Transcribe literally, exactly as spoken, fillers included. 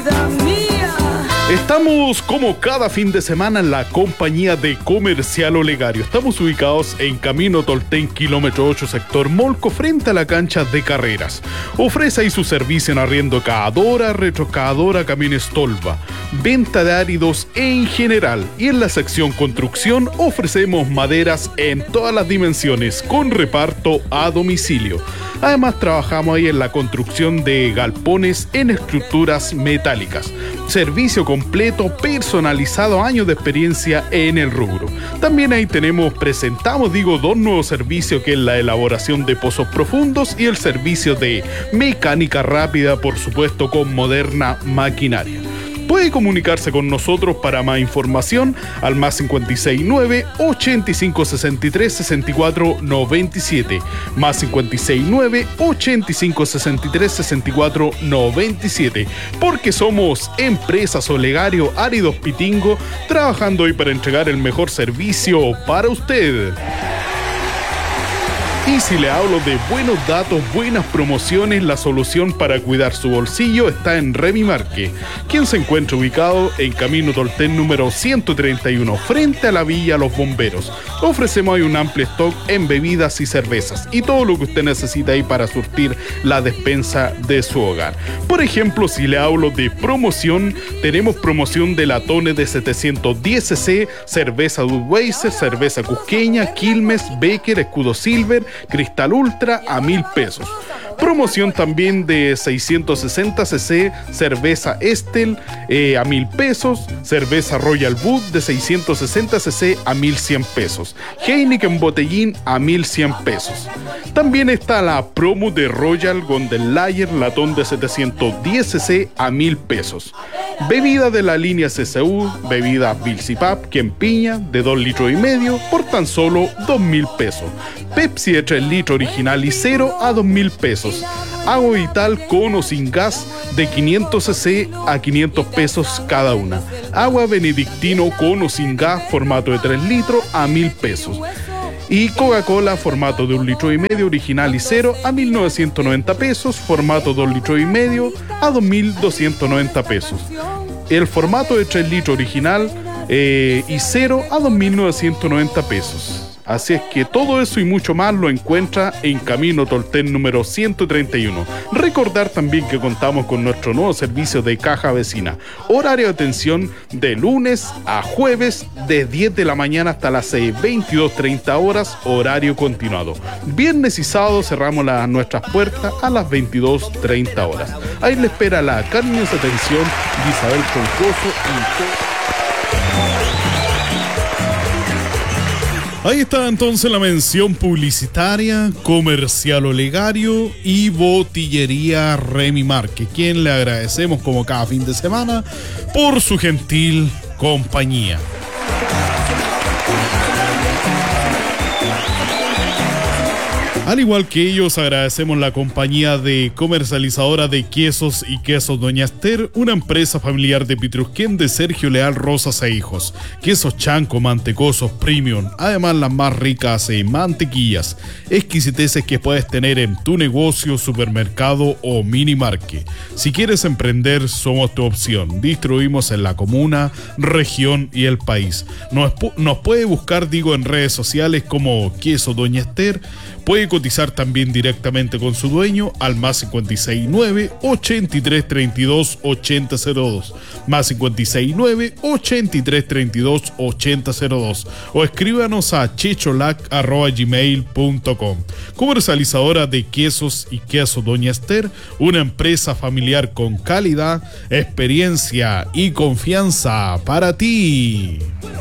vida mía. Estamos como cada fin de semana en la compañía de Comercial Olegario. Estamos ubicados en Camino Tolten, kilómetro ocho, sector Molco, frente a la cancha de carreras. Ofrece ahí su servicio en arriendo cavadora, retrocavadora, camiones tolva, venta de áridos en general. Y en la sección construcción ofrecemos maderas en todas las dimensiones con reparto a domicilio. Además trabajamos ahí en la construcción de galpones en estructuras metálicas. Servicio completo, personalizado, años de experiencia en el rubro. También ahí tenemos, presentamos, digo, dos nuevos servicios, que es la elaboración de pozos profundos y el servicio de mecánica rápida, por supuesto, con moderna maquinaria. Puede comunicarse con nosotros para más información al más cincuenta y seis nueve, ochenta y cinco sesenta y tres, sesenta y cuatro noventa y siete, más cincuenta y seis nueve, ochenta y cinco sesenta y tres, sesenta y cuatro noventa y siete, porque somos Empresas Olegario Áridos Pitingo, trabajando hoy para entregar el mejor servicio para usted. Y si le hablo de buenos datos, buenas promociones, la solución para cuidar su bolsillo está en Remimarque, quien se encuentra ubicado en Camino Tolten número ciento treinta y uno, frente a la Villa Los Bomberos. Ofrecemos ahí un amplio stock en bebidas y cervezas y todo lo que usted necesita ahí para surtir la despensa de su hogar. Por ejemplo, si le hablo de promoción, tenemos promoción de latones de setecientos diez cc, cerveza Budweiser, cerveza Cusqueña, Quilmes, Becker, Escudo Silver, Cristal Ultra a mil pesos. Promoción también de seiscientos sesenta cc, cerveza Estel eh, a mil pesos, cerveza Royal Bud de seiscientos sesenta cc a mil cien pesos, Heineken Botellín a mil cien pesos. También está la promo de Royal Golden Lager latón de setecientos diez cc a mil pesos. Bebida de la línea C C U, bebida Vilsipap, Piña de dos litros y medio por tan solo dos mil pesos. Pepsi de tres litros original y cero a dos mil pesos. Agua Vital con o sin gas de quinientos cc a quinientos pesos cada una. Agua Benedictino con o sin gas formato de tres litros a mil pesos. Y Coca-Cola formato de un litro y medio original y cero a mil novecientos noventa pesos, formato dos litros y medio a dos mil doscientos noventa pesos. El formato de tres litros original eh, y cero a dos mil novecientos noventa pesos. Así es que todo eso y mucho más lo encuentra en Camino Tolten número ciento treinta y uno. Recordar también que contamos con nuestro nuevo servicio de caja vecina. Horario de atención de lunes a jueves de diez de la mañana hasta las veintidós treinta horas, horario continuado. Viernes y sábado cerramos la, nuestras puertas a las veintidós treinta horas. Ahí le espera la cariñosa atención de Isabel Troncoso y... Ahí está entonces la mención publicitaria, Comercial Olegario y Botillería Remimarque, quien le agradecemos como cada fin de semana por su gentil compañía. Al igual que ellos, agradecemos la compañía de comercializadora de quesos y quesos Doña Ester, una empresa familiar de Pitrusquén de Sergio Leal Rosas e Hijos. Quesos chanco, mantecosos, premium, además las más ricas en mantequillas, exquisiteces que puedes tener en tu negocio, supermercado o mini market. Si quieres emprender, somos tu opción. Distribuimos en la comuna, región y el país. Nos, nos puede buscar, digo, en redes sociales como Queso Doña Ester. Puede cotizar también directamente con su dueño al más cincuenta y seis nueve, ochenta y tres treinta y dos, ochenta cero dos, más cincuenta y seis nueve, ochenta y tres treinta y dos, ochenta cero dos, o escríbanos a checholac arroba gmail punto com. Comercializadora de quesos y queso Doña Ester, una empresa familiar con calidad, experiencia y confianza para ti.